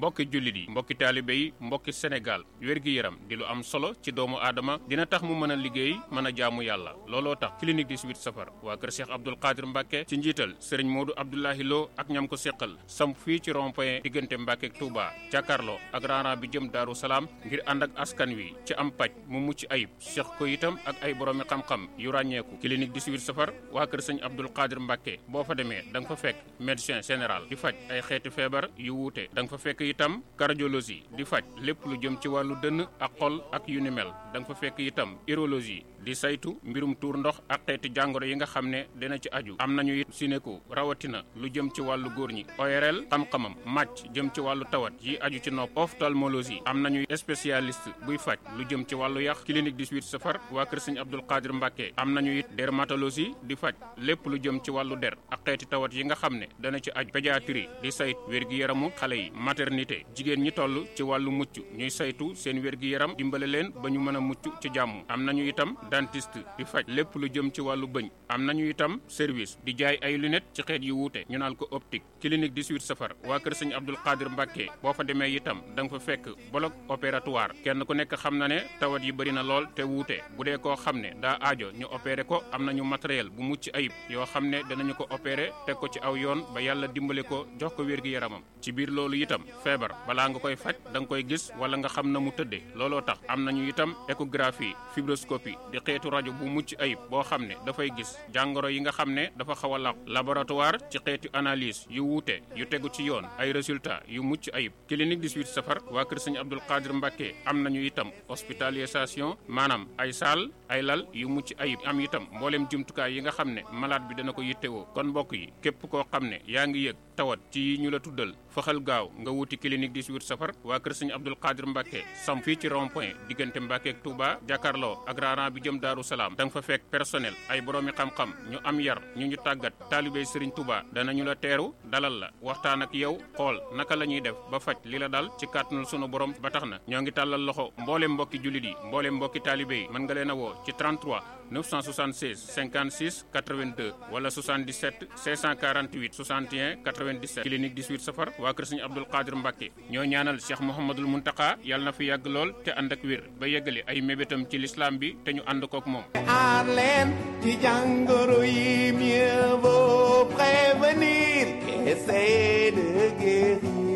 mbokki jullit yi mbokki taalibe yi mbokki Sénégal wér-gi-yaram di lu am solo ci doomu aadama dina tax mu mën a liggéey mën a jaamu yàlla looloo tax clinique 18 safar waa kër Cheikh Abdoul Qadir Mbacke ci njiital sëriñ Modou Abdoulahi Lo ak ñam ko seqal samp fii ci rond-point diggante Mbacke ak Touba jàkkaarloo ak raana bi jëm Daaru Salaam ngir ànd ak askan wi ci am paj mu mucc ayib seq ko itam ak ay boroomi xam-xam yu ràññeeku clinique 18 safar waa kër sëñ Abdoul Qadir Mbacke boo fa demee da nga fa fekk médecin général di faj ay xeeti feebar yu wuute da nga fa fekk itam cardiologie di faj lépp lu jëm ci wàllu dënn ak xol ak yu ni mel da nga fa fekk itam urologie di saytu mbirum tuur ndox ak xeeti jàngoro yi nga xam ne dina ci aju am nañu it sinéko rawatina lu jëm ci wàllu góor ñi ORL xam-xamam màcc jëm ci wàllu tawat yi aju ci nopp ophtalmologie am nañu spécialiste buy faj lu jëm ci wàllu yax clinique 18 safar waa kër sëñ Abdoul Qadir Mbacke am nañu it dermatologie di faj lépp lu jëm ci wàllu der ak xeeti tawat yi nga xam ne dana ci aju pédiatrie di sayt wér-gi-yaramu xale yi maternité jigéen ñi toll ci wàllu mucc ñuy saytu seen wér-gi-yaram dimbale leen ba ñu mën a mucc ci jàmm am nañu itam dentiste di faj lépp lu jëm ci wàllu bëñ am nañu itam service di jaay ay lunettes ci xeet yu wuute ñu naan ko optique clinique 18 safar waa kër sëñ Abdoul Qadir Mbacke boo fa demee itam da nga fa fekk bloc opératoire kenn ku nekk xam na ne tawat yi bëri na lool te wuute bu dee koo xam ne daa aajo ñu opéré ko am nañu matériel bu mucc ayib yoo xam ne danañu ko opéré teg ko ci aw yoon ba yàlla dimbale ko jox ko wér-gi-yaramam ci biir loolu itam feebar balaa nga koy faj da nga koy gis wala nga xam na mu tëddee looloo tax am nañu itam échographie fibroscopie di xeetu rajo bu mucc ayib boo xam ne dafay gis jàngoro yi nga xam ne dafa xaw a laq laboratoire ci xeetu analyse yu wuute yu tegu ci yoon ay résultats yu mucc ayib clinique 18 safar waa kër sëñ Abdoul Qadir Mbacke am nañu itam hospitalisation maanaam ay saal ay lal yu mucc ayib am itam mbooleem jumtukaay yi nga xam ne malade bi dana ko yittewoo kon mbokk yi képp koo xam ne yaa ngi yëg tawat ci ñu la tuddal faxal gaaw nga wuti clinique 18 safar waa kër sëñ Abdoul Qadir Mbacke sam fii ci rond-point diggante Mbacke ak Touba jàkkaarloo ak raaraan bi jëm Daaru Salaam da nga fa fekk personnel ay boroomi xam-xam ñu am yar ñu tàggat taalibey Serigne Touba danañu la teeru dalal la waxtaan ak yow xool naka la ñuy def ba faj li la dal ci kàttanul sunu borom ba tax na ñoo ngi tàllal loxo mbooleem mbokki jullit yi mbooleem mbokki taalibe yi mën nga leen a woo ci 33 976 56 82 wala 77 648 61 97 clinique 18 safar waa kër sëñ Abdoul Qadir Mbacke ñoo ñaanal Cheikh Mouhamadul Muntaka yàlla na fi yàgg lool te ànd ak wér ba yeggali ay mébétam ci l'islam bi te ñu ànd kook moom. aar leen ci jàngoro yi mieux vaut prévenir qu'essayer de guérir.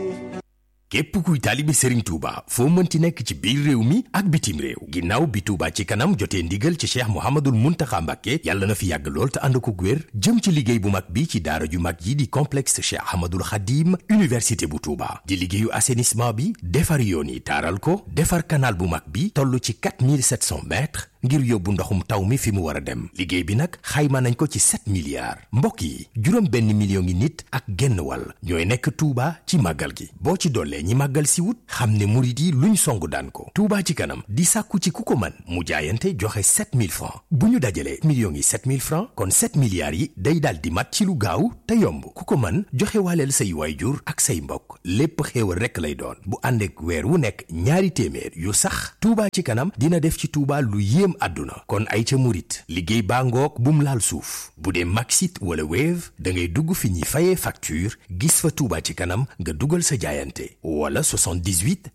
képp kuy taalibe Serigne Touba foo mënti nekk ci biir réew mi ak bitim réew ginnaaw bi Touba ci kanam jotee ndigal ci Cheikh Mouhamadoul Mountakha Mbacké yàlla na fi yàgg lool te ànd ko wér jëm ci liggéey bu mag bi ci daara ju mag yi di complexe Cheikh Ahmadoul Khadim université bu Touba di liggéeyu assainissement bi defar yoon yi taaral ko defar canal bu mag bi toll ci 4700 mètres ngir yóbbu ndoxum taw mi fi mu war a dem liggéey bi nag xayma nañ ko ci 7 milliards mbokk yi juróom benn million ngi nit ak genn wàll ñooy nekk Touba ci màggal gi boo ci dollee ñi màggal si wut xam ne murit yi luñ songu daan ko Touba ci kanam di sàkku ci ku ko mën mu jaayante joxe 7000 francs bu ñu dajalee millions yi 7000 francs kon 7 milliards yi day daal di mat ci lu gaaw te yomb ku ko mën joxe waaleel say waayjur ak say mbokk lépp xéewal rekk lay doon bu ànd ak weer wu nekk ñaari téeméer yu sax Touba ci kanam dina def ci Touba lu yéem àdduna kon ay ca murit liggéey baa ngoog bum laal suuf bu dee Maxit wala Wave da ngay dugg fi ñuy fayee facture gis fa Touba ci kanam nga dugal sa jaayante wala 78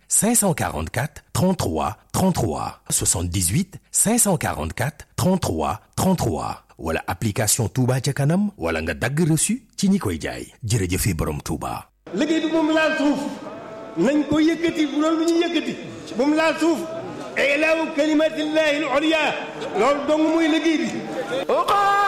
544 33 33 78 544 33 33 wala application Touba ca kanam wala nga dagg reçu ci ñi koy jaay jërëjëfe borom Touba. liggéey bi moom laal suuf nañ ko yëkkati bu doon lu ñu yëkkati moom laal suuf ilaahu kalimatillahi al-ulya loolu dong muy liggéey bi